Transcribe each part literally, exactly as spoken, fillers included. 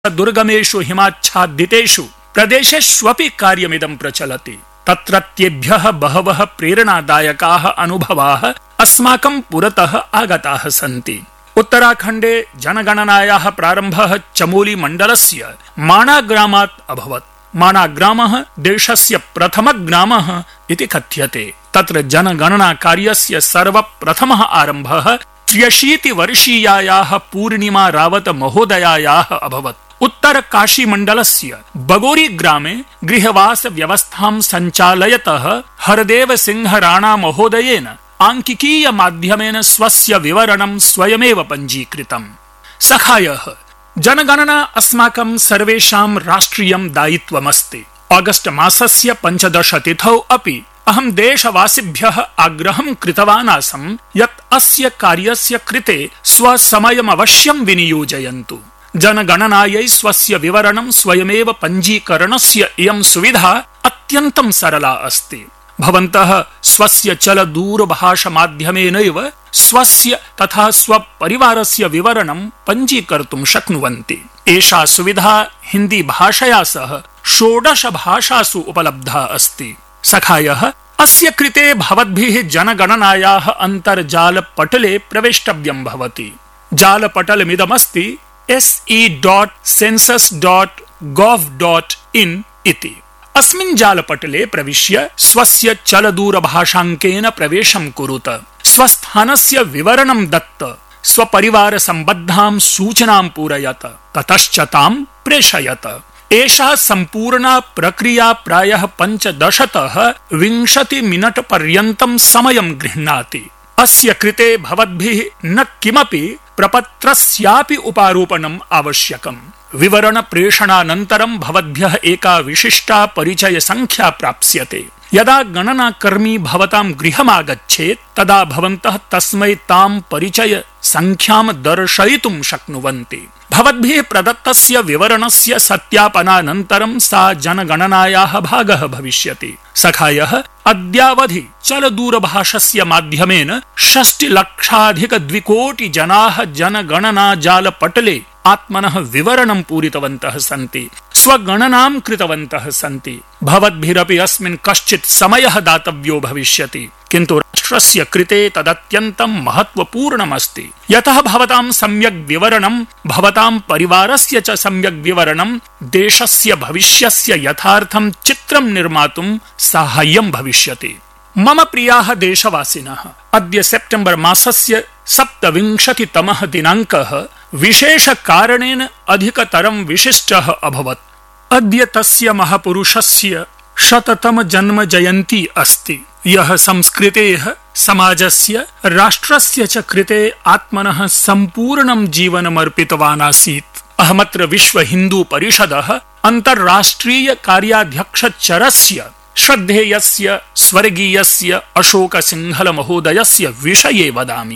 दुर्गमेषु हिमाच्छादितेषु प्रदेशेष्वपि कार्यमिदं प्रचलति। तत्रत्येभ्यः बहवः प्रेरणादायकाः अनुभवाः अस्माकं पुरतः आगताः सन्ति। उत्तराखण्डे जनगणनायाः प्रारम्भः चमोली मण्डलस्य माणा ग्रामात् अभवत्। माणा ग्रामः देशस्य प्रथमः ग्रामः इति कथ्यते। तत्र जनगणना कार्यस्य सर्वप्रथमः आरम्भः त्र्यशीति वर्षीयायाः पूर्णिमा रावत महोदयायाः अभवत्। उत्तर काशी मण्डलस्य बगोरी ग्रामे गृहवास व्यवस्थां सञ्चालयतः हरदेव सिंह राणा महोदयेन आङ्किकीय माध्यमेन स्वस्य विवरणं स्वयमेव पञ्जीकृतम्। सखायः, जनगणना अस्माकं सर्वेषां राष्ट्रियं दायित्वमस्ति। ऑगस्ट मासस्य पञ्चदश तिथौ अपि अहं देशवासिभ्यः आग्रहं कृतवान् आसम् यत् अस्य कार्यस्य कृते स्वसमयमवश्यं विनियोजयन्तु। जनगणनायै स्वस्य विवरणं स्वयमेव पञ्जीकरणस्य इयं सुविधा अत्यन्तं सरला अस्ति। भवन्तः स्वस्य चलदूरभाषमाध्यमेनैव स्वस्य तथा स्वपरिवारस्य विवरणं पञ्जीकर्तुं शक्नुवन्ति। एषा सुविधा हिन्दी भाषया सह षोडश भाषासु उपलब्धा अस्ति। सखायः, अस्य कृते भवद्भिः जनगणनायाः अन्तर्जालपटले प्रवेष्टव्यं भवति। जालपटलमिदमस्ति S E dot सेन्सस् dot गोव् dot in इति। अस्मिन् जालपटले प्रविश्य स्वस्य चलदूरभाषाङ्केन प्रवेशं कुरुत। स्वस्थानस्य विवरणं दत्त स्वपरिवार सम्बद्धां सूचनां पूरयत, ततश्च तां प्रेषयत। एषा सम्पूर्णा प्रक्रिया प्रायः पञ्चदशतः विंशति मिनट पर्यन्तं समयं गृह्णाति। अस्य कृते भवद्भिः न किमपि प्रपत्रस्यापि उपारोपणम् आवश्यकम्। विवरण प्रेषणानन्तरं भवद्भ्यः एका विशिष्टा परिचय संख्या प्राप्स्यते। यदा गणनाकर्मी भवतां गृहमागच्छेत् तदा भवन्तः तस्मै तां परिचय संख्यां दर्शयितुं शक्नुवन्ति। भवद्भिः प्रदत्तस्य विवरणस्य सत्यापनानन्तरं सा जनगणनायाः भागः भविष्यति। सखायः, अद्यावधि चलदूरभाषस्य माध्यमेन षष्टिलक्षाधिकद्विकोटि जनाः जनगणना जालपटले आत्मनः विवरणं पूरितवन्तः सन्ति, स्वगणनां कृतवन्तः सन्ति। भवद्भिरपि अस्मिन् कश्चित् समयः दातव्यो भविष्यति, किन्तु राष्ट्रस्य कृते तदत्यन्तं महत्वपूर्णमस्ति। यतः भवतां सम्यक् विवरणं भवतां परिवारस्य च सम्यक् विवरणं देशस्य भविष्यस्य यथार्थं चित्रं निर्मातुं साहाय्यं भविष्यति। मम प्रियाः देशवासिनः, अद्य सेप्टेम्बर् मासस्य सप्तविंशतितमः दिनाङ्कः विशेष कारणेन अधिकतरं विशिष्टः अभवत्। अद्य तस्य महापुरुषस्य शततम जन्म जयन्ती अस्ति, यः संस्कृतेः, समाजस्य, राष्ट्रस्य च कृते आत्मनः सम्पूर्णं जीवनमर्पितवान् आसीत्। अहमत्र विश्व हिन्दू परिषदः अन्तर्राष्ट्रीय कार्याध्यक्षचरस्य श्रद्धेयस्य स्वर्गीयस्य अशोक सिंहल महोदयस्य विषये वदामि।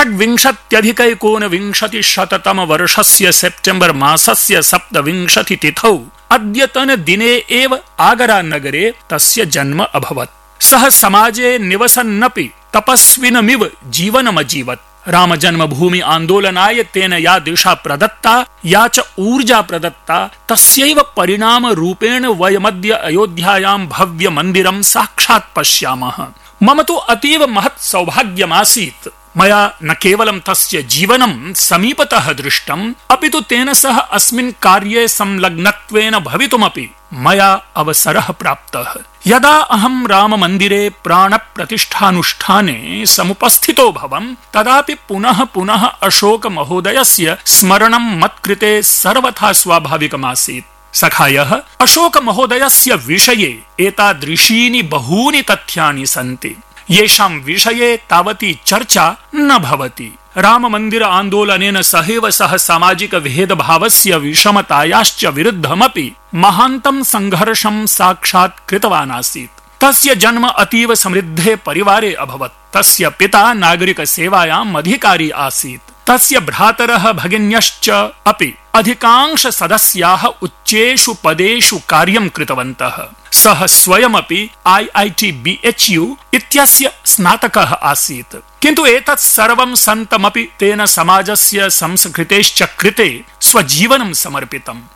षड्विंशत्यधिकैकोनविंशति शततम वर्षस्य सेप्टेम्बर् मासस्य सप्तविंशति तिथौ अद्यतन दिने एव आगरा नगरे तस्य जन्म अभवत्। सः समाजे निवसन्नपि तपस्विनमिव जीवनमजीवत्। राम जन्मभूमि आन्दोलनाय तेन या दिशा प्रदत्ता, या च ऊर्जा प्रदत्ता, तस्यैव परिणाम रूपेण वयमद्य अयोध्यायां भव्य मन्दिरं साक्षात् पश्यामः। मम तु अतीव महत् सौभाग्यमासीत्। मया न केवलं तस्य जीवनं समीपतः दृष्टम्, अपि तु तेन सह अस्मिन् कार्ये संलग्नत्वेन भवितुमपि मया अवसरः प्राप्तः। यदा अहं राममन्दिरे प्राणप्रतिष्ठानुष्ठाने समुपस्थितो भवम्, तदापि पुनः पुनः अशोक महोदयस्य स्मरणं मत्कृते सर्वथा स्वाभाविकमासीत्। सखायः, अशोक महोदयस्य विषये एतादृशीनि बहूनि तथ्यानि सन्ति, येषां विषये तावती चर्चा न भवति। राममन्दिर आन्दोलनेन सहैव सह सामाजिक भेदभावस्य विषमतायाश्च विरुद्धमपि महान्तं संघर्षं साक्षात् कृतवान् आसीत्। तस्य जन्म अतीव समृद्धे परिवारे अभवत्। तस्य पिता नागरिक सेवायाम् अधिकारी आसीत्। तस्य भ्रातरः भगिन्यश्च अपि अधिकांश सदस्याः उच्चेषु पदेषु कार्यं कृतवन्तः। सः स्वयमपि I I T B H U इत्यस्य स्नातकः आसीत्। किन्तु एतत् सर्वं सन्तमपि तेन समाजस्य संस्कृतेश्च कृते स्वजीवनं समर्पितम्।